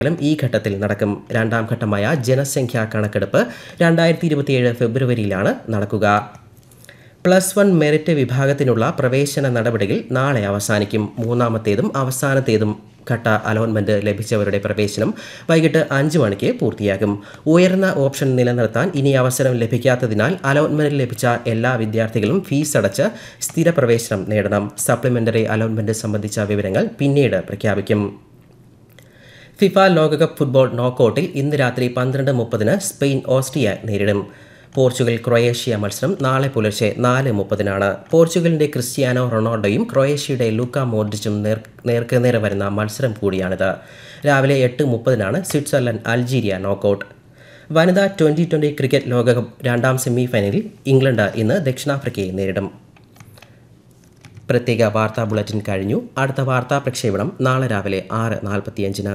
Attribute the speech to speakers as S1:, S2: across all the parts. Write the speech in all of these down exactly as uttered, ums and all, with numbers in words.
S1: ഈ ഘട്ടത്തിൽ നടക്കും. രണ്ടാം ഘട്ടമായ ജനസംഖ്യാ കണക്കെടുപ്പ് രണ്ടായിരത്തി ഇരുപത്തിയേഴ് ഫെബ്രുവരിയിലാണ് നടക്കുക. പ്ലസ് വൺ മെറിറ്റ് വിഭാഗത്തിനുള്ള പ്രവേശന നടപടികൾ നാളെ അവസാനിക്കും. മൂന്നാമത്തേതും അവസാനത്തേതും ഘട്ട അലോട്ട്മെന്റ് ലഭിച്ചവരുടെ പ്രവേശനം വൈകിട്ട് അഞ്ച് മണിക്ക് പൂർത്തിയാകും. ഉയർന്ന ഓപ്ഷൻ നിലനിർത്താൻ ഇനി അവസരം ലഭിക്കാത്തതിനാൽ അലോട്ട്മെന്റ് ലഭിച്ച എല്ലാ വിദ്യാർത്ഥികളും ഫീസ് അടച്ച് സ്ഥിര പ്രവേശനം നേടണം. സപ്ലിമെന്ററി അലോട്ട്മെന്റ് സംബന്ധിച്ച വിവരങ്ങൾ പിന്നീട് പ്രഖ്യാപിക്കും. ഫിഫ ലോകകപ്പ് ഫുട്ബോൾ നോക്കൌട്ടിൽ ഇന്ന് രാത്രി പന്ത്രണ്ട് മുപ്പതിന് സ്പെയിൻ ഓസ്ട്രിയ നേരിടും. പോർച്ചുഗൽ ക്രൊയേഷ്യ മത്സരം നാളെ പുലർച്ചെ നാല് മുപ്പതിനാണ്. പോർച്ചുഗലിന്റെ ക്രിസ്ത്യാനോ റൊണാൾഡോയും ക്രൊയേഷ്യയുടെ ലൂക്ക മോഡ്രിച്ചും നേർ നേർക്കുനേരെ വരുന്ന മത്സരം കൂടിയാണിത്. രാവിലെ എട്ട് മുപ്പതിനാണ് സ്വിറ്റ്സർലൻഡ് അൾജീരിയ നോക്കൌട്ട്. വനിതാ ട്വൻ്റി ട്വൻ്റി ക്രിക്കറ്റ് ലോകകപ്പ് രണ്ടാം സെമി ഫൈനലിൽ ഇംഗ്ലണ്ട് ഇന്ന് ദക്ഷിണാഫ്രിക്കയെ നേരിടും. പ്രത്യേക വാർത്താ ബുള്ളറ്റിൻ കഴിഞ്ഞു. അടുത്ത വാർത്താ പ്രക്ഷേപണം നാളെ രാവിലെ ആറ് നാൽപ്പത്തിയഞ്ചിന്.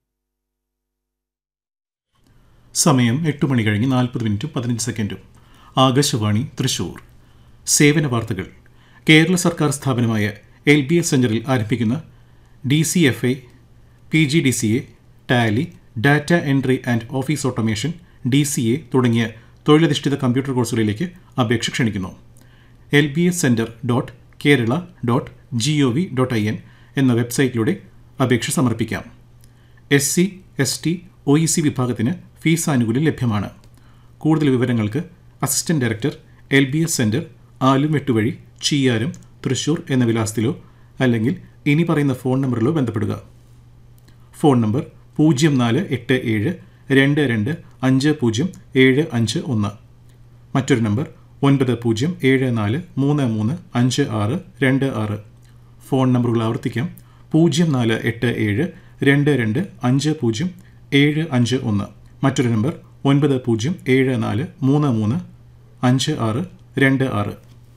S2: സമയം എട്ട് മണി കഴിഞ്ഞ് നാൽപ്പത് മിനിറ്റും പതിനഞ്ച് സെക്കൻഡും. ആകാശവാണി തൃശൂർ. സേവന വാർത്തകൾ. കേരള സർക്കാർ സ്ഥാപനമായ എൽ ബി എസ് സെഞ്ചറിൽ ആരംഭിക്കുന്ന D C F A, P G D C A, Tally, data entry and office automation, D C A തുടങ്ങിയ തൊഴിലധിഷ്ഠിത കമ്പ്യൂട്ടർ കോഴ്സുകളിലേക്ക് അപേക്ഷ ക്ഷണിക്കുന്നു. L B S centre dot Kerala dot G O V dot I N എന്ന വെബ്സൈറ്റിലൂടെ അപേക്ഷ സമർപ്പിക്കാം. S C, S T, O E C വിഭാഗത്തിന് fees ആനുകൂല്യം ലഭ്യമാണ്. കൂടുതൽ വിവരങ്ങൾക്ക് assistant director, L B S centre, ആലുംവെട്ടുവഴി, Cheeyaram, Thrissur എന്ന വിലാസത്തിലോ അല്ലെങ്കിൽ ഇനി പറയുന്ന ഫോൺ നമ്പറിലോ ബന്ധപ്പെടുക. ഫോൺ നമ്പർ പൂജ്യം നാല് എട്ട് ഏഴ് രണ്ട് രണ്ട് അഞ്ച് പൂജ്യം ഏഴ് അഞ്ച് ഒന്ന്. മറ്റൊരു നമ്പർ ഒൻപത് പൂജ്യം ഏഴ് നാല് മൂന്ന് മൂന്ന് അഞ്ച് ആറ് രണ്ട് ആറ്. ഫോൺ നമ്പറുകൾ ആവർത്തിക്കാം. പൂജ്യം നാല് എട്ട് ഏഴ് രണ്ട് രണ്ട് അഞ്ച് പൂജ്യം ഏഴ് അഞ്ച് ഒന്ന്. മറ്റൊരു നമ്പർ ഒൻപത് പൂജ്യം ഏഴ് നാല് മൂന്ന് മൂന്ന് അഞ്ച് ആറ് രണ്ട് ആറ്.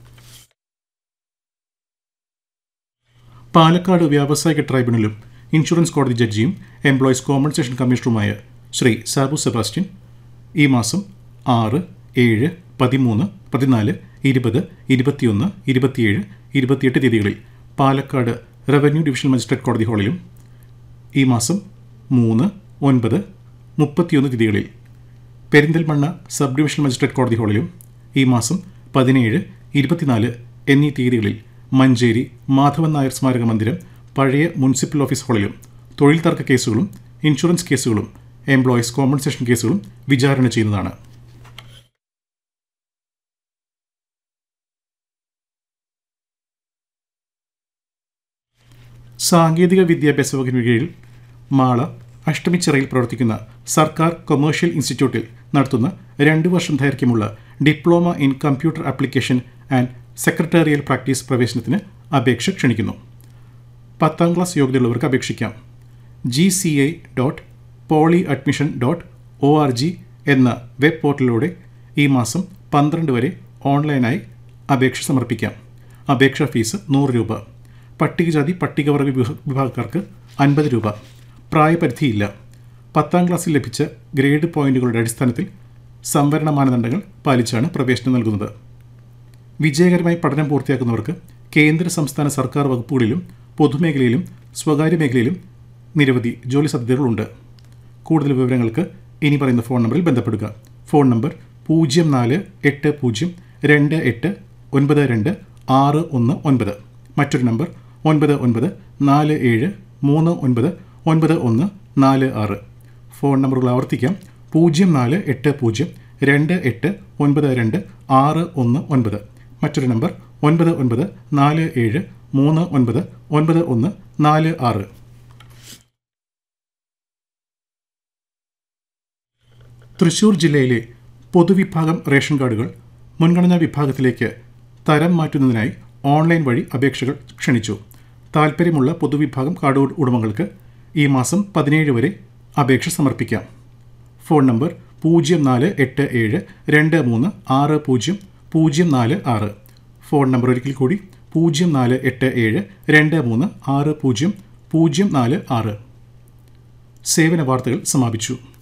S2: പാലക്കാട് വ്യാവസായിക ട്രൈബ്യൂണലും ഇൻഷുറൻസ് കോടതി ജഡ്ജിയും employees compensation കമ്മീഷണറുമായ Shri Sabu Sebastian ഈ മാസം ആറ്, ഏഴ്, പതിമൂന്ന്, പതിനാല്, ഇരുപത്, ഇരുപത്തിയൊന്ന്, ഇരുപത്തിയേഴ്, ഇരുപത്തിയെട്ട് തീയതികളിൽ പാലക്കാട് റവന്യൂ ഡിവിഷണൽ മജിസ്ട്രേറ്റ് കോടതി ഹാളിലും ഈ മാസം മൂന്ന്, ഒൻപത്, മുപ്പത്തിയൊന്ന് തീയതികളിൽ പെരിന്തൽമണ്ണ സബ് ഡിവിഷണൽ മജിസ്ട്രേറ്റ് കോടതി ഹാളിലും ഈ മാസം പതിനേഴ്, ഇരുപത്തിനാല് എന്നീ തീയതികളിൽ മഞ്ചേരി മാധവൻ നായർ സ്മാരക മന്ദിരം പഴയ മുനിസിപ്പൽ ഓഫീസ് ഹാളിലും തൊഴിൽ തർക്ക കേസുകളും ഇൻഷുറൻസ് കേസുകളും എംപ്ലോയീസ് കോമ്പൻസേഷൻ കേസുകളും വിചാരണ ചെയ്യുന്നതാണ്. സാങ്കേതിക വിദ്യാഭ്യാസ വകുപ്പിന് കീഴിൽ മാള അഷ്ടമിച്ചിറയിൽ പ്രവർത്തിക്കുന്ന സർക്കാർ കൊമേഴ്ഷ്യൽ ഇൻസ്റ്റിറ്റ്യൂട്ടിൽ നടത്തുന്ന രണ്ട് വർഷം ദൈർഘ്യമുള്ള diploma in computer application and secretarial practice പ്രവേശനത്തിന് അപേക്ഷ ക്ഷണിക്കുന്നു. പത്താം ക്ലാസ് യോഗ്യതയുള്ളവർക്ക് അപേക്ഷിക്കാം. G C I dot poly admission dot O R G എന്ന വെബ് പോർട്ടലിലൂടെ ഈ മാസം പന്ത്രണ്ട് വരെ ഓൺലൈനായി അപേക്ഷ സമർപ്പിക്കാം. അപേക്ഷാ ഫീസ് നൂറ് രൂപ. പട്ടികജാതി പട്ടികവർഗ വിഭാഗക്കാർക്ക് അൻപത് രൂപ. പ്രായപരിധിയില്ല. പത്താം ക്ലാസ്സിൽ ലഭിച്ച ഗ്രേഡ് പോയിന്റുകളുടെ അടിസ്ഥാനത്തിൽ സംവരണ മാനദണ്ഡങ്ങൾ പാലിച്ചാണ് പ്രവേശനം നൽകുന്നത്. വിജയകരമായി പഠനം പൂർത്തിയാക്കുന്നവർക്ക് കേന്ദ്ര സംസ്ഥാന സർക്കാർ വകുപ്പുകളിലും പൊതുമേഖലയിലും സ്വകാര്യ മേഖലയിലും നിരവധി ജോലി സാധ്യതകളുണ്ട്. കൂടുതൽ വിവരങ്ങൾക്ക് ഇനി പറയുന്ന ഫോൺ നമ്പറിൽ ബന്ധപ്പെടുക. ഫോൺ നമ്പർ പൂജ്യം നാല് എട്ട് പൂജ്യം രണ്ട് എട്ട് ഒൻപത് രണ്ട് ആറ് ഒന്ന് ഒൻപത്. മറ്റൊരു നമ്പർ ഒൻപത് ഒൻപത് നാല് ഏഴ് മൂന്ന് ഒൻപത് ഒൻപത് ഒന്ന് നാല് ആറ്. ഫോൺ നമ്പറുകൾ ആവർത്തിക്കാം. പൂജ്യം നാല് എട്ട് പൂജ്യം രണ്ട് എട്ട് ഒൻപത് രണ്ട് ആറ് ഒന്ന് ഒൻപത്. മറ്റൊരു നമ്പർ ഒൻപത് ഒൻപത് നാല് ഏഴ് മൂന്ന് ഒൻപത് ഒൻപത് ഒന്ന് നാല് ആറ്. തൃശൂർ ജില്ലയിലെ പൊതുവിഭാഗം റേഷൻ കാർഡുകൾ മുൻഗണനാ വിഭാഗത്തിലേക്ക് തരം മാറ്റുന്നതിനായി ഓൺലൈൻ വഴി അപേക്ഷകൾ ക്ഷണിച്ചു. താൽപ്പര്യമുള്ള പൊതുവിഭാഗം കാർഡ് ഉടമകൾക്ക് ഈ മാസം പതിനേഴ് വരെ അപേക്ഷ സമർപ്പിക്കാം. ഫോൺ നമ്പർ പൂജ്യം നാല് എട്ട് ഏഴ് രണ്ട് മൂന്ന് ആറ് പൂജ്യം പൂജ്യം നാല് ആറ്. ഫോൺ നമ്പർ ഒരിക്കൽ കൂടി പൂജ്യം നാല് എട്ട് ഏഴ് രണ്ട് മൂന്ന് ആറ് പൂജ്യം പൂജ്യം നാല് ആറ്. സേവന വാർത്തകൾ സമാപിച്ചു.